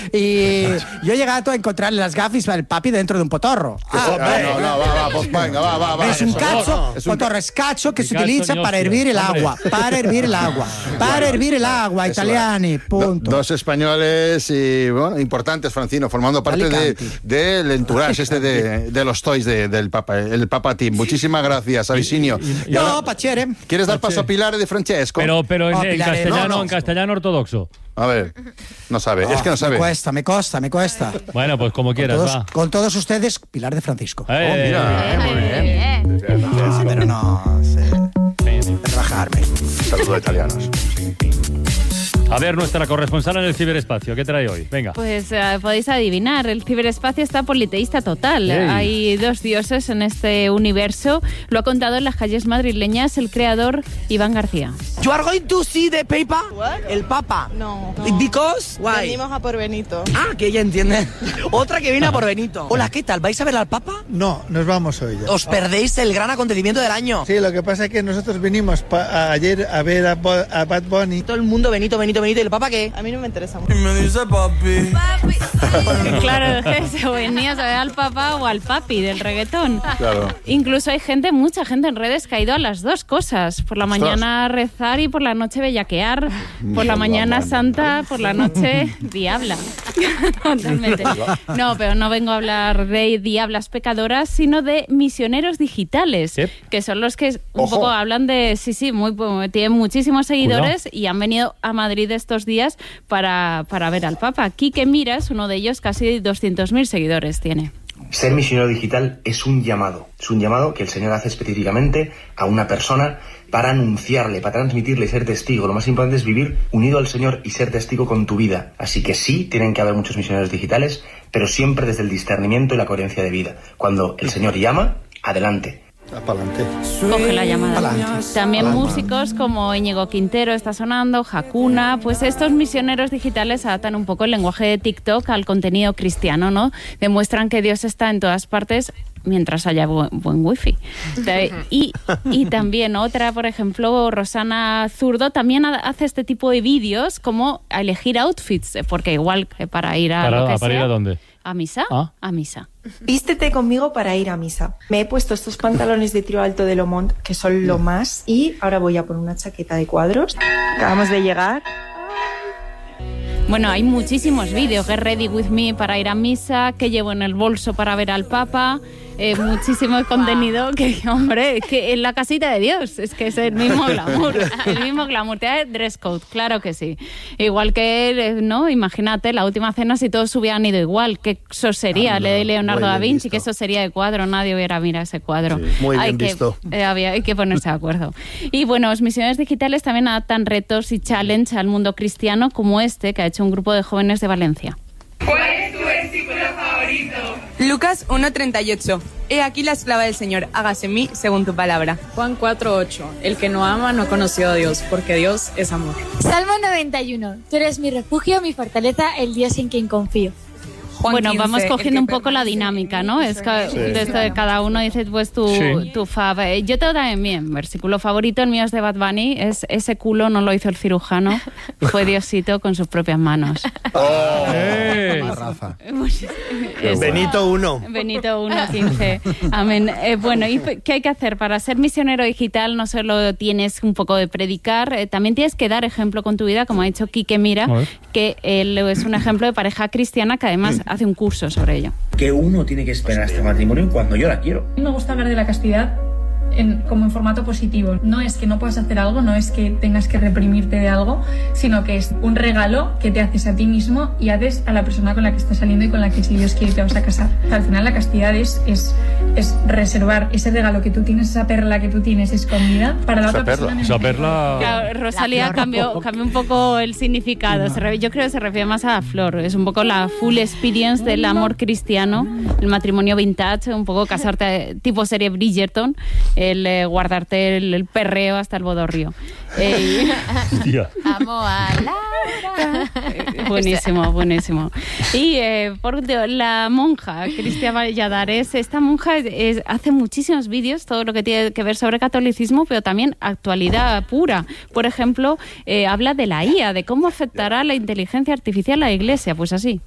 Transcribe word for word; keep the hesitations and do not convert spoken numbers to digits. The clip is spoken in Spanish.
Y yo he llegado a encontrar las gafas del papi dentro de un potorro. Ah, ah, no, no, va, va, pues venga, va, va, va. Es un cacho, no, no. Es un potorro, es cacho que Mi se cacho, utiliza mi para hostia, hervir el hombre. agua. Para hervir el agua. Para hervir el agua, Eso italiani, punto. Do- dos españoles y, bueno, importantes, Francino, formando parte de, del entourage este de, de los toys de- del Papa, el Papa Team. Muchísimas gracias, Avicinio. Y ahora, No, pachere. ¿quieres dar paso a Pilar de Francesco? Pero, pero en, Oh, en Pilar, castellano, no, no. en castellano ortodoxo. A ver, no sabe, es que no sabe. Me cuesta, me costa, me cuesta. Bueno, pues como Con quieras, todos, va. con todos ustedes, Pilar de Francisco. Eh, Oh, mira, eh, muy bien. No, pero no sé. Rebajarme. Saludos italianos. A ver, nuestra corresponsal en el ciberespacio, ¿qué trae hoy? Venga. Pues eh, podéis adivinar, el ciberespacio está politeísta total. Ey. Hay dos dioses en este universo. Lo ha contado en las calles madrileñas el creador Iván García. You are going to see the paper? El Papa. No. Because? Why? Venimos a por Benito. Ah, que ella entiende. Otra que viene a por Benito. Hola, ¿qué tal? ¿Vais a ver al Papa? No, nos vamos hoy ya. Os perdéis el gran acontecimiento del año. Sí, lo que pasa es que nosotros vinimos pa- a- ayer a ver a, Bo- a Bad Bunny. Todo el mundo, Benito, Benito, Benito. ¿Y el Papa qué? A mí no me interesa mucho. Me dice papi. Claro, se venía a ver al papá o al papi del reggaetón. Claro. Incluso hay gente, mucha gente en redes que ha ido a las dos cosas. Por la Ostras. mañana rezar y por la noche bellaquear. Por la mañana santa, por la noche diabla. Totalmente. No, pero no vengo a hablar de diablas pecadoras, sino de misioneros digitales, Sí. que son los que un Ojo. poco hablan de, sí, sí, muy, tienen muchísimos seguidores y han venido a Madrid estos días para, para ver al Papa. Quique Mira es uno de ellos, casi doscientos mil seguidores tiene. Ser misionero digital es un llamado, es un llamado que el Señor hace específicamente a una persona para anunciarle, para transmitirle y ser testigo. Lo más importante es vivir unido al Señor y ser testigo con tu vida. Así que sí, tienen que haber muchos misioneros digitales, pero siempre desde el discernimiento y la coherencia de vida. Cuando el Señor llama, adelante. Apalante. Coge la llamada. Adelante. También Adelante. músicos como Íñigo Quintero está sonando, Hakuna, pues estos misioneros digitales adaptan un poco el lenguaje de TikTok al contenido cristiano, ¿no? Demuestran que Dios está en todas partes mientras haya buen, buen wifi. De- Y, y también otra, por ejemplo, Rosana Zurdo, también ha- hace este tipo de vídeos como a elegir outfits, porque igual que para ir a ¿Para, lo que para ir sea, a dónde? ¿A misa? Ah. A misa. Vístete conmigo para ir a misa. Me he puesto estos pantalones de tiro alto de Lomont, que son lo más, y ahora voy a poner una chaqueta de cuadros. Acabamos de llegar. Bueno, hay muchísimos vídeos. Get ready with me para ir a misa, que llevo en el bolso para ver al Papa. Eh, muchísimo contenido que, hombre, que en la casita de Dios, es que es el mismo glamour, el mismo glamour. Te da dress code, claro que sí. Igual que, eh, ¿no? Imagínate, la última cena, si todos hubieran ido igual, qué sosería Anda, le de Leonardo muy da bien Vinci, visto. que eso sería de cuadro, nadie hubiera mirado ese cuadro. Sí, muy bien hay que, visto. eh, había, hay que ponerse de acuerdo. Y bueno, los misioneros digitales también adaptan retos y challenge al mundo cristiano, como este que ha hecho un grupo de jóvenes de Valencia. ¿Cuál es tu versículo favorito? Lucas uno treinta y ocho. He aquí la esclava del Señor, hágase en mí según tu palabra. Juan cuatro ocho. El que no ama no ha conocido a Dios, porque Dios es amor. Salmo noventa y uno. Tú eres mi refugio, mi fortaleza, el Dios en quien confío. Juan Bueno, quince, vamos el cogiendo que un poco la permanece dinámica, en ¿no? mí, Es soy que yo. desde cada uno dice pues tu, Sí. tu fab. Eh, Yo tengo también mi versículo favorito, el mío es de Bad Bunny, es ese culo no lo hizo el cirujano, fue Diosito con sus propias manos. ¡Eh! Rafa. Eso. Benito uno. Benito uno quince. Amén. Eh, bueno, ¿y qué hay que hacer? Para ser misionero digital no solo tienes un poco de predicar, eh, también tienes que dar ejemplo con tu vida, como ha dicho Quique Mira, A ver. que él es un ejemplo de pareja cristiana que además hace un curso sobre ello. Que uno tiene que esperar hasta el matrimonio cuando yo la quiero. Me gusta hablar de la castidad en, como en formato positivo. No es que no puedas hacer algo, no es que tengas que reprimirte de algo, sino que es un regalo que te haces a ti mismo y haces a la persona con la que estás saliendo y con la que si Dios quiere te vas a casar. Al final la castidad es, es, es reservar ese regalo que tú tienes, esa perla que tú tienes escondida para la Esa otra perla. persona. en el Esa momento. perla... Claro, Rosalía cambió, cambió un poco el significado. Se re- yo creo que se refiere más a la flor. Es un poco la full experience del amor cristiano, el matrimonio vintage, un poco casarte tipo serie Bridgerton, el eh, guardarte el, el perreo hasta el bodorrio. Eh, Tía. Amo a Laura. Buenísimo, buenísimo. Y eh, por último, la monja Cristia Valladares, esta monja es- es- hace muchísimos vídeos, todo lo que tiene que ver sobre catolicismo, pero también actualidad pura. Por ejemplo, eh, habla de la I A, de cómo afectará la inteligencia artificial a la Iglesia, pues así.